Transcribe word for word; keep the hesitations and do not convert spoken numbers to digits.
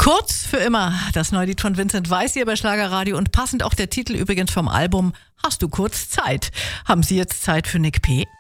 Kurz für immer, das neue Lied von Vincent Weiss hier bei Schlagerradio und passend auch der Titel übrigens vom Album Hast du kurz Zeit? Haben Sie jetzt Zeit für Nick P.?